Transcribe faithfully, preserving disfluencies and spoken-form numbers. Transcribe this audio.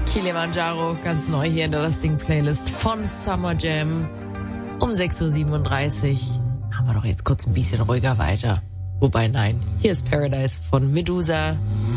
Kilimanjaro, ganz neu hier in der Lasting-Playlist von Summer Jam. Um sechs Uhr siebenunddreißig haben wir doch jetzt kurz ein bisschen ruhiger weiter. Wobei, nein, hier ist Paradise von Medusa.